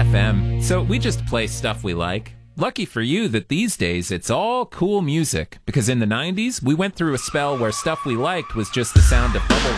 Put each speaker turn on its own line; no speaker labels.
FM, so we just play stuff we like. Lucky for you that these days it's all cool music, because in the 90s we went through a spell where stuff we liked was just the sound of bubble